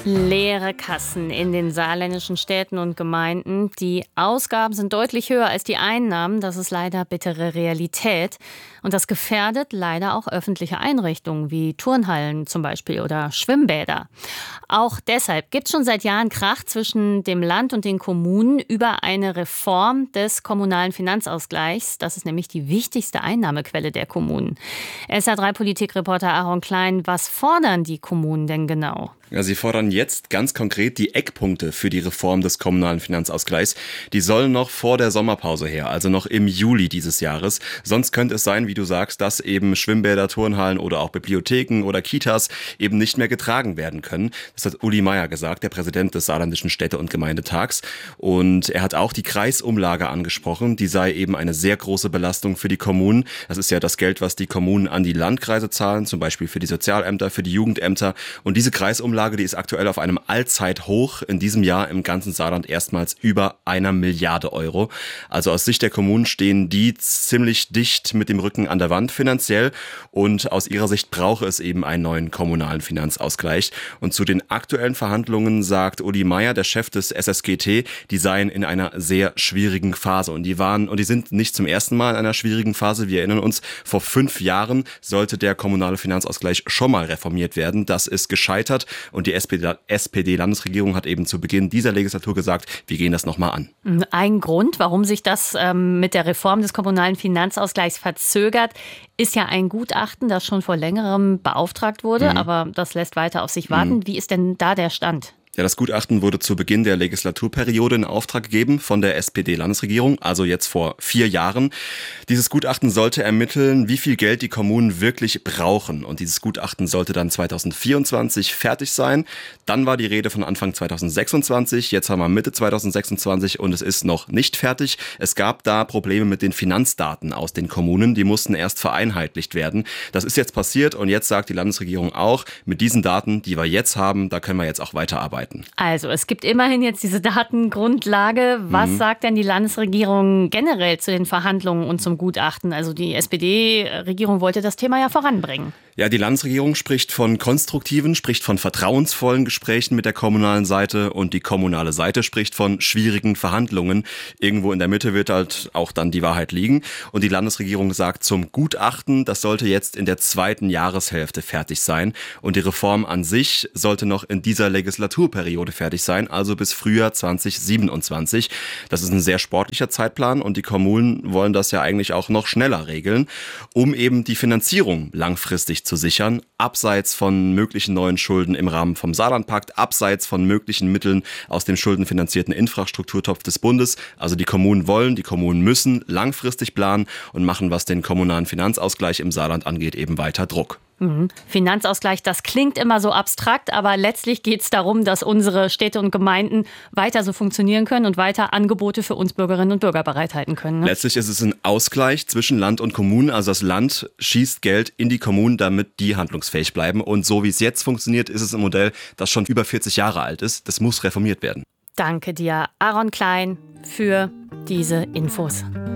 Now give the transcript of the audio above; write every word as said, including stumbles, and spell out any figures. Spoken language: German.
Leere Kassen in den saarländischen Städten und Gemeinden. Die Ausgaben sind deutlich höher als die Einnahmen. Das ist leider bittere Realität. Und das gefährdet leider auch öffentliche Einrichtungen wie Turnhallen zum Beispiel oder Schwimmbäder. Auch deshalb gibt es schon seit Jahren Krach zwischen dem Land und den Kommunen über eine Reform des kommunalen Finanzausgleichs. Das ist nämlich die wichtigste Einnahmequelle der Kommunen. S R drei Politikreporter Aaron Klein, was fordern die Kommunen denn genau? Ja, sie fordern jetzt ganz konkret die Eckpunkte für die Reform des kommunalen Finanzausgleichs. Die sollen noch vor der Sommerpause her, also noch im Juli dieses Jahres. Sonst könnte es sein, wie du sagst, dass eben Schwimmbäder, Turnhallen oder auch Bibliotheken oder Kitas eben nicht mehr getragen werden können. Das hat Uli Meier gesagt, der Präsident des Saarländischen Städte- und Gemeindetags. Und er hat auch die Kreisumlage angesprochen. Die sei eben eine sehr große Belastung für die Kommunen. Das ist ja das Geld, was die Kommunen an die Landkreise zahlen, zum Beispiel für die Sozialämter, für die Jugendämter. Und diese Kreisumlage Die ist aktuell auf einem Allzeithoch, in diesem Jahr im ganzen Saarland erstmals über einer Milliarde Euro. Also aus Sicht der Kommunen stehen die ziemlich dicht mit dem Rücken an der Wand finanziell und aus ihrer Sicht brauche es eben einen neuen kommunalen Finanzausgleich. Und zu den aktuellen Verhandlungen sagt Uli Meier, der Chef des S S G T, die seien in einer sehr schwierigen Phase und die waren und die sind nicht zum ersten Mal in einer schwierigen Phase. Wir erinnern uns, vor fünf Jahren sollte der kommunale Finanzausgleich schon mal reformiert werden. Das ist gescheitert. Und die S P D-Landesregierung hat eben zu Beginn dieser Legislatur gesagt, wir gehen das nochmal an. Ein Grund, warum sich das ähm, mit der Reform des kommunalen Finanzausgleichs verzögert, ist ja ein Gutachten, das schon vor längerem beauftragt wurde. Mhm. Aber das lässt weiter auf sich warten. Mhm. Wie ist denn da der Stand? Ja, das Gutachten wurde zu Beginn der Legislaturperiode in Auftrag gegeben von der S P D-Landesregierung, also jetzt vor vier Jahren. Dieses Gutachten sollte ermitteln, wie viel Geld die Kommunen wirklich brauchen. Und dieses Gutachten sollte dann zweitausendvierundzwanzig fertig sein. Dann war die Rede von Anfang zweitausendsechsundzwanzig. Jetzt haben wir Mitte zweitausendsechsundzwanzig und es ist noch nicht fertig. Es gab da Probleme mit den Finanzdaten aus den Kommunen. Die mussten erst vereinheitlicht werden. Das ist jetzt passiert und jetzt sagt die Landesregierung auch, mit diesen Daten, die wir jetzt haben, da können wir jetzt auch weiterarbeiten. Also es gibt immerhin jetzt diese Datengrundlage. Was mhm. sagt denn die Landesregierung generell zu den Verhandlungen und zum Gutachten? Also die S P D-Regierung wollte das Thema ja voranbringen. Ja, die Landesregierung spricht von konstruktiven, spricht von vertrauensvollen Gesprächen mit der kommunalen Seite und die kommunale Seite spricht von schwierigen Verhandlungen. Irgendwo in der Mitte wird halt auch dann die Wahrheit liegen. Und die Landesregierung sagt zum Gutachten, das sollte jetzt in der zweiten Jahreshälfte fertig sein. Und die Reform an sich sollte noch in dieser Legislaturperiode fertig sein, also bis Frühjahr zweitausendsiebenundzwanzig. Das ist ein sehr sportlicher Zeitplan und die Kommunen wollen das ja eigentlich auch noch schneller regeln, um eben die Finanzierung langfristig zu sichern, abseits von möglichen neuen Schulden im Rahmen vom Saarlandpakt, abseits von möglichen Mitteln aus dem schuldenfinanzierten Infrastrukturtopf des Bundes. Also die Kommunen wollen, die Kommunen müssen langfristig planen und machen, was den kommunalen Finanzausgleich im Saarland angeht, eben weiter Druck. Mhm. Finanzausgleich, das klingt immer so abstrakt, aber letztlich geht es darum, dass unsere Städte und Gemeinden weiter so funktionieren können und weiter Angebote für uns Bürgerinnen und Bürger bereithalten können. Ne? Letztlich ist es ein Ausgleich zwischen Land und Kommunen. Also das Land schießt Geld in die Kommunen, damit die handlungsfähig bleiben. Und so wie es jetzt funktioniert, ist es ein Modell, das schon über vierzig Jahre alt ist. Das muss reformiert werden. Danke dir, Aaron Klein, für diese Infos.